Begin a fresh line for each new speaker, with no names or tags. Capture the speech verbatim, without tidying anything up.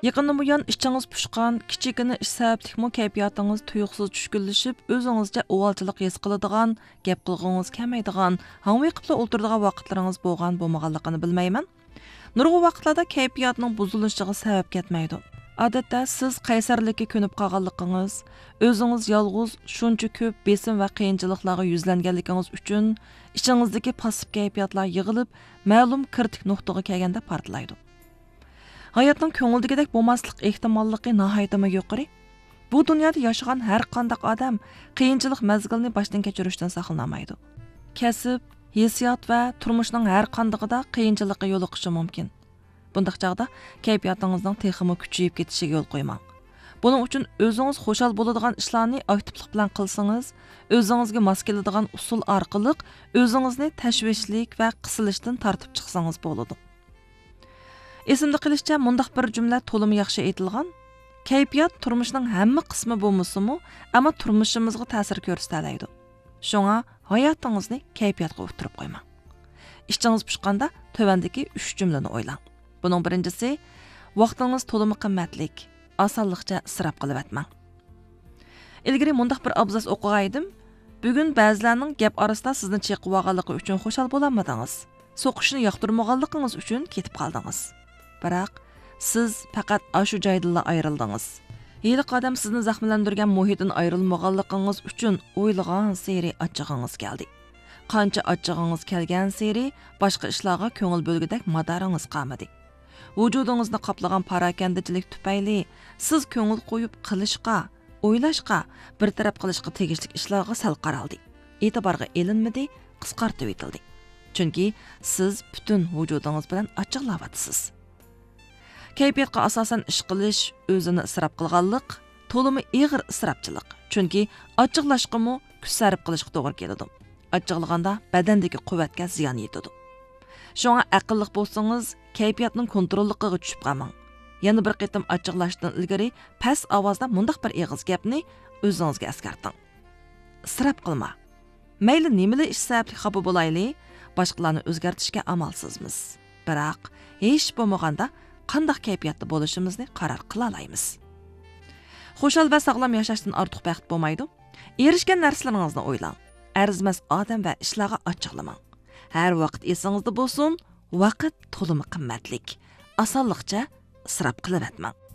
Yaqindan buyon ichingiz pushqan, kichikina ish sabablikmi kayfiyatingiz tuyuqsiz tushkunlashib, o'zingizcha o'valchilik his qiladigan, gap qilg'ingiz kamaydigan, hangi qilib o'tiradigan vaqtlaringiz bo'lgan bo'lmaganligini bilmayman. Nurg'un vaqtlarda kayfiyatning buzilishiga sabab ketmaydi. Odatda siz qaysarlikka ko'nib qolganligingiz, o'zingiz yolg'iz shuncha ko'p besim va qiyinchiliklarga yuzlanganligingiz uchun ichingizdagi passiv kayfiyatlar yig'ilib, ma'lum kritik nuqtaga kelganda portlaydi. Hayotning ko'ngildagidek bo'lmaslik ehtimolligi nihoyatda yuqori. Bu dunyoda yashagan har qanday odam qiyinchilik mazgilini boshdan kechirishdan saqlanamaydi. Kasb, hissiyot va turmushning har qandig'ida qiyinchilikqa yo'liqishi mumkin. Bundaq chaqda kayfiyatingizning texmi kuchayib ketishiga yo'l qo'ymang. Buning uchun o'zingiz xushal bo'ladigan ishlarni aktivlik bilan qilsangiz, o'zingizga mos keladigan usul orqali o'zingizni tashvishlik va qisilishdan tortib chiqsangiz bo'ladi. Esimda qilishcha mundaq bir jumla to'limi yaxshi aytilgan. Kayfiyat turmushning hamma qismi bo'lmasa-mu, ammo turmushimizga ta'sir ko'rsatadi. Shunga hayotingizni kayfiyatga o'tirib qo'ymang. Ishingiz pushqanda tövandagi uch jumlani o'ylang. Buning birinchisi, vaqtingiz to'limi qimmatlik, osonlikcha isrof qilib etmang. Ilgari mundaq bir abzas o'qigandim. Bugun ba'zilarning gap orasida sizni cheqib olganligi uchun xushal bo'lanmadingiz. So'qishni yoqtirmaganligingiz uchun ketib qoldingiz. Biroq siz faqat ashu joydan ayrildingiz. Hiyli qadam sizni zaxmlantirgan muhitdan ayrilmaganligingiz uchun o'ylagan seri achchig'ingiz keldi. Qancha achchig'ingiz kelgan seri boshqa ishlarga ko'ngil bo'lgidek madaringiz qolmadi. Vujudingizni qoplagan parakandichilik tufayli siz ko'ngil qo'yib qilishga, o'ylashga, bir taraf qilishga tegishli ishlarga sal qaraldi. E'tiborga elinmadi, qisqartib etildi. Chunki siz butun vujudingiz bilan achchiqlayapsiz. Kayfiyatga asosan ish qilish, o'zini isrof qilganlik, to'limi ig'ir isrofchilik. Chunki achchiqlashqimi kuch sarf qilishga to'g'ri keladi. Achchiqlaganda badandagi quvvatga ziyon yetadi. Shunga aqlli bo'lsangiz, kayfiyatning kontrolligiga tushib qolmang. Yana bir qitim achchiqlashdan ilgari past ovozda mundaq bir eg'iz gapni o'zingizga eskarting. Isrof qilma. Mayli nimali ish sababli xafa bo'layli, boshqalarni o'zgartirishga amalsizmiz. Biroq hech bo'lmaganda qanday kayfiyatda bo'lishimizni qaror qila olamiz. Xushal va sog'lom yashashdan ortiq baxt bo'lmaydi. Erishgan narsalaringizni o'ylang. Arzimas odam va ishlarga ochiqlamang. Har vaqt esingizda bo'lsin, vaqt to'limi qimmatlik. Osonlikcha isrof qilib etmang.